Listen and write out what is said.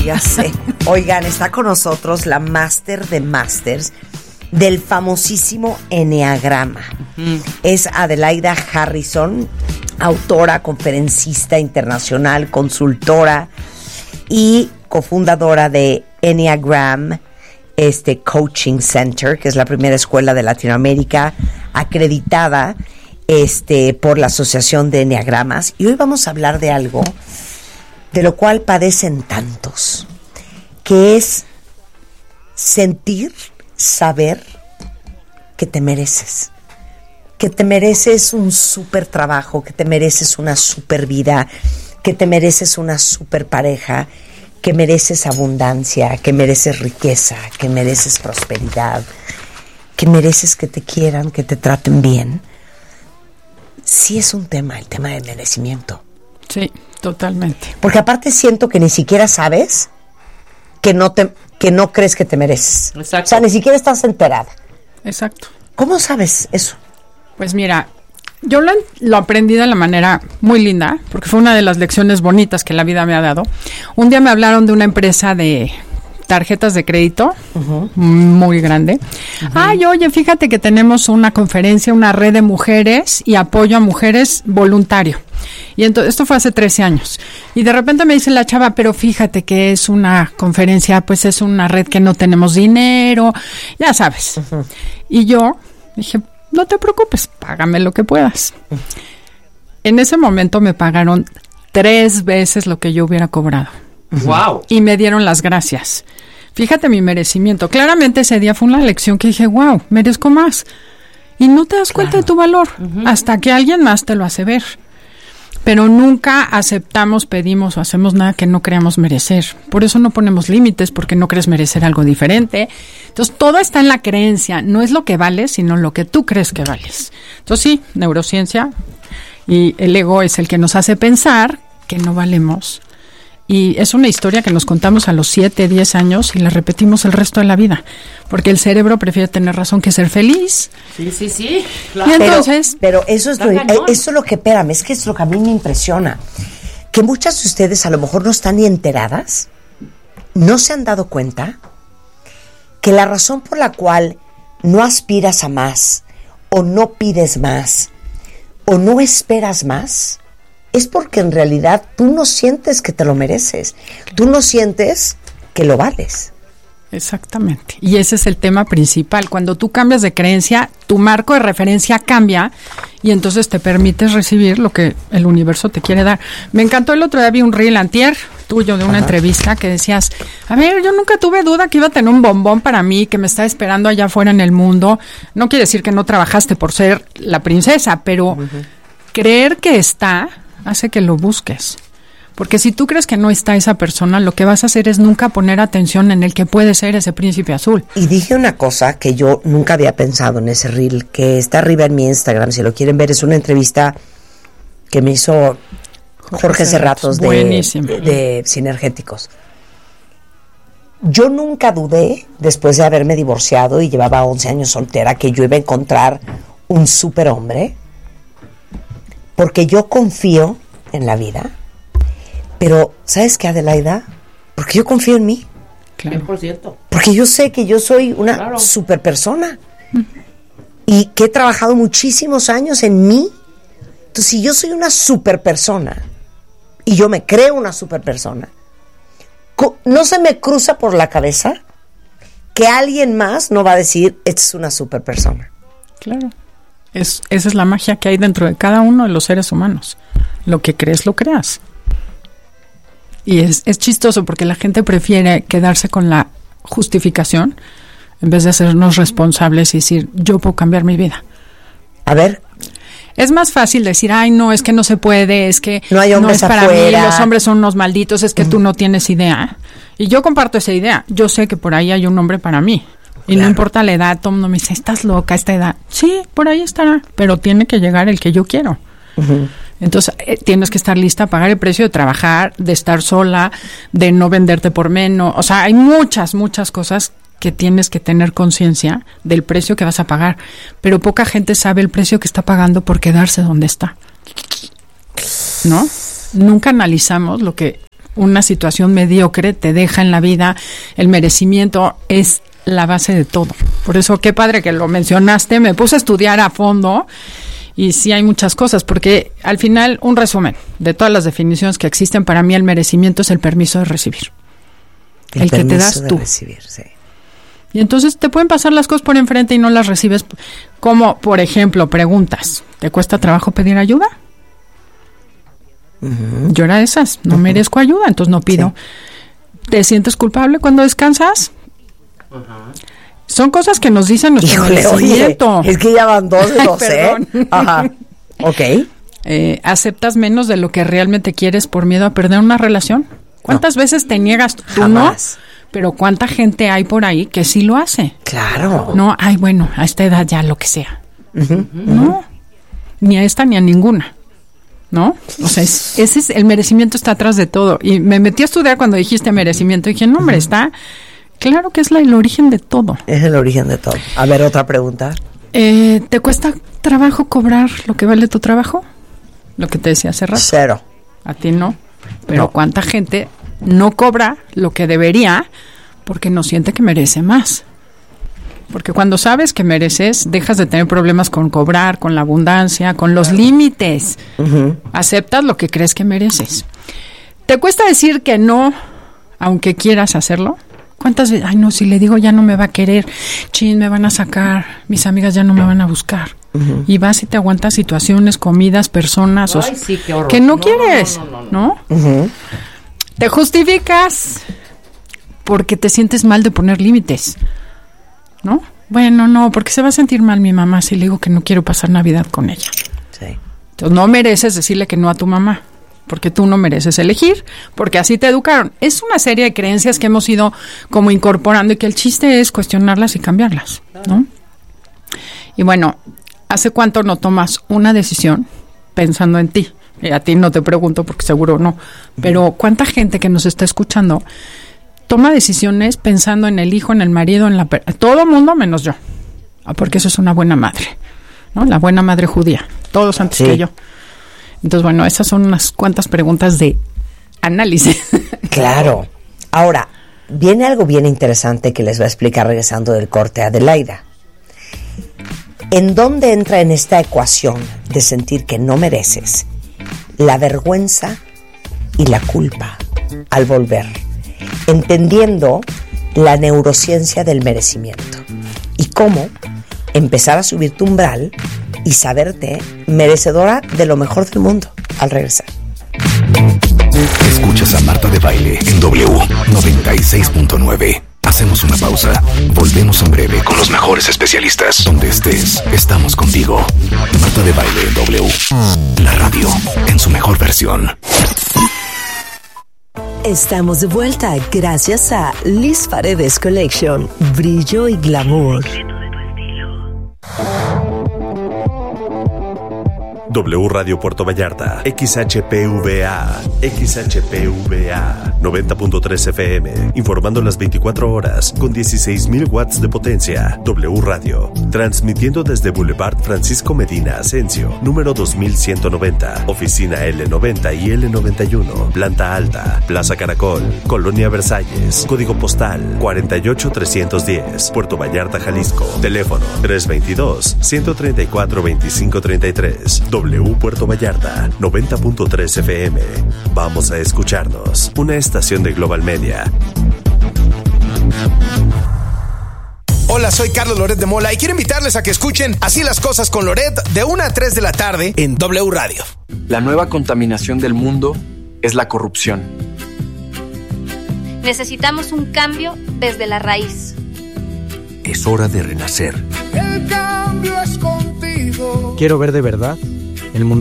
ya sé. Oigan, está con nosotros la máster de másters del famosísimo Enneagrama. Es Adelaida Harrison, autora, conferencista internacional, consultora y cofundadora de Enneagram Coaching Center, que es la primera escuela de Latinoamérica acreditada por la Asociación de Enneagramas. Y hoy vamos a hablar de algo de lo cual padecen tantos, que es sentir, saber que te mereces un súper trabajo, que te mereces una súper vida, que te mereces una súper pareja, que mereces abundancia, que mereces riqueza, que mereces prosperidad, que mereces que te quieran, que te traten bien. Sí es un tema, el tema del merecimiento. Sí, totalmente. Porque aparte siento que ni siquiera sabes que no crees que te mereces. Exacto. O sea, ni siquiera estás enterada. Exacto. ¿Cómo sabes eso? Pues mira, yo lo aprendí de la manera muy linda, porque fue una de las lecciones bonitas que la vida me ha dado. Un día me hablaron de una empresa de tarjetas de crédito muy grande. Ay, oye, fíjate que tenemos una conferencia, una red de mujeres y apoyo a mujeres voluntario. Y entonces, esto fue hace 13 años. Y de repente me dice la chava, pero fíjate que es una conferencia, pues es una red que no tenemos dinero, ya sabes. Y yo dije, no te preocupes, págame lo que puedas. En ese momento me pagaron 3 veces lo que yo hubiera cobrado. Wow. Y me dieron las gracias. Fíjate mi merecimiento. Claramente ese día fue una lección que dije, wow, merezco más. Y no te das cuenta de tu valor hasta que alguien más te lo hace ver. Pero nunca aceptamos, pedimos o hacemos nada que no creamos merecer. Por eso no ponemos límites, porque no crees merecer algo diferente. Entonces, todo está en la creencia. No es lo que vales, sino lo que tú crees que vales. Entonces, sí, neurociencia y el ego es el que nos hace pensar que no valemos. Y es una historia que nos contamos a los 7, 10 años y la repetimos el resto de la vida. Porque el cerebro prefiere tener razón que ser feliz. Sí. Claro. Y entonces... Pero eso es lo que, espérame, es que es lo que a mí me impresiona. Que muchas de ustedes a lo mejor no están ni enteradas, no se han dado cuenta que la razón por la cual no aspiras a más, o no pides más, o no esperas más, es porque en realidad tú no sientes que te lo mereces. Tú no sientes que lo vales. Exactamente. Y ese es el tema principal. Cuando tú cambias de creencia, tu marco de referencia cambia y entonces te permites recibir lo que el universo te quiere dar. Me encantó el otro día, vi un reel antier tuyo de una entrevista que decías, a ver, yo nunca tuve duda que iba a tener un bombón para mí, que me está esperando allá afuera en el mundo. No quiere decir que no trabajaste por ser la princesa, pero creer que está hace que lo busques. Porque si tú crees que no está esa persona, lo que vas a hacer es nunca poner atención en el que puede ser ese príncipe azul. Y dije una cosa que yo nunca había pensado en ese reel, que está arriba en mi Instagram, si lo quieren ver, es una entrevista que me hizo Jorge Serratos de Sinergéticos. Yo nunca dudé, después de haberme divorciado y llevaba 11 años soltera, que yo iba a encontrar un superhombre, porque yo confío en la vida. Pero, ¿sabes qué, Adelaida? Porque yo confío en mí. Claro. 100%. Porque yo sé que yo soy una super persona. Y que he trabajado muchísimos años en mí. Entonces, si yo soy una super persona, y yo me creo una super persona, no se me cruza por la cabeza que alguien más no va a decir, esta es una super persona. Claro. Esa es la magia que hay dentro de cada uno de los seres humanos. Lo que crees, lo creas. Y es chistoso porque la gente prefiere quedarse con la justificación en vez de hacernos responsables y decir, yo puedo cambiar mi vida. A ver. Es más fácil decir, ay, no, es que no se puede, es que no hay hombres no es para afuera. mí, los hombres son unos malditos, es que tú no tienes idea. Y yo comparto esa idea. Yo sé que por ahí hay un hombre para mí. Y no importa la edad, todo el mundo me dice, ¿estás loca esta edad? Sí, por ahí estará, pero tiene que llegar el que yo quiero. Entonces, tienes que estar lista a pagar el precio de trabajar, de estar sola, de no venderte por menos. O sea, hay muchas cosas que tienes que tener conciencia del precio que vas a pagar. Pero poca gente sabe el precio que está pagando por quedarse donde está. ¿No? Nunca analizamos lo que una situación mediocre te deja en la vida. El merecimiento es la base de todo. Por eso, qué padre que lo mencionaste. Me puse a estudiar a fondo y sí hay muchas cosas, porque al final, un resumen de todas las definiciones que existen, para mí el merecimiento es el permiso de recibir. El que te das tú. Recibir, sí. Y entonces te pueden pasar las cosas por enfrente y no las recibes. Como, por ejemplo, preguntas. ¿Te cuesta trabajo pedir ayuda? Yo era de esas. No merezco ayuda, entonces no pido. Sí. ¿Te sientes culpable cuando descansas? Son cosas que nos dicen nuestro merecimiento. Oye, es que ya van 2 de 12. Ajá. Ok. ¿Aceptas menos de lo que realmente quieres por miedo a perder una relación? ¿Cuántas veces te niegas tú? Jamás. No, pero ¿cuánta gente hay por ahí que sí lo hace? Claro. No, ay, bueno, a esta edad ya lo que sea. No, ni a esta ni a ninguna. ¿No? O sea, ese es el merecimiento, está atrás de todo. Y me metí a estudiar cuando dijiste merecimiento y dije, no, hombre, está claro que es el origen de todo. Es el origen de todo. A ver, otra pregunta. ¿Te cuesta trabajo cobrar lo que vale tu trabajo? Lo que te decía hace rato. 0. A ti no. Pero no. ¿cuánta gente no cobra lo que debería porque no siente que merece más? Porque cuando sabes que mereces, dejas de tener problemas con cobrar, con la abundancia, con los límites. Aceptas lo que crees que mereces. ¿Te cuesta decir que no, aunque quieras hacerlo? ¿Cuántas veces? Ay, no, si le digo ya no me va a querer. Chin, me van a sacar. Mis amigas ya no me van a buscar. Y vas y te aguantas situaciones, comidas, personas. Ay, sí, qué horror. Que no quieres, ¿no? Te justificas porque te sientes mal de poner límites, ¿no? Bueno, no, porque se va a sentir mal mi mamá si le digo que no quiero pasar Navidad con ella. Sí. Entonces no mereces decirle que no a tu mamá, porque tú no mereces elegir, porque así te educaron. Es una serie de creencias que hemos ido como incorporando y que el chiste es cuestionarlas y cambiarlas, ¿no? Y bueno, ¿hace cuánto no tomas una decisión pensando en ti? Y a ti no te pregunto porque seguro no, pero ¿cuánta gente que nos está escuchando toma decisiones pensando en el hijo, en el marido, en todo mundo menos yo? Porque eso es una buena madre, ¿no? La buena madre judía, todos antes que yo. Entonces, bueno, esas son unas cuantas preguntas de análisis. Claro. Ahora, viene algo bien interesante que les voy a explicar regresando del corte a Adelaida. ¿En dónde entra en esta ecuación de sentir que no mereces la vergüenza y la culpa al volver? Entendiendo la neurociencia del merecimiento y cómo empezar a subir tu umbral y saberte merecedora de lo mejor del mundo al regresar. Escuchas a Marta de Baile en W 96.9. Hacemos una pausa. Volvemos en breve con los mejores especialistas. Donde estés, estamos contigo. Marta de Baile en W. La radio en su mejor versión. Estamos de vuelta gracias a Liz Paredes Collection. Brillo y glamour. W Radio Puerto Vallarta, XHPVA, 90.3 FM, informando las 24 horas, con 16,000 watts de potencia. W Radio, transmitiendo desde Boulevard Francisco Medina Asensio, número 2190, oficina L90 y L91, planta alta, Plaza Caracol, Colonia Versalles, código postal 48310, Puerto Vallarta, Jalisco, teléfono 322-134-2533. W Puerto Vallarta, 90.3 FM. Vamos a escucharnos. Una estación de Global Media. Hola, soy Carlos Loret de Mola y quiero invitarles a que escuchen Así las cosas con Loret de 1 a 3 de la tarde en W Radio. La nueva contaminación del mundo es la corrupción. Necesitamos un cambio desde la raíz. Es hora de renacer. El cambio es contigo. Quiero ver de verdad el mundo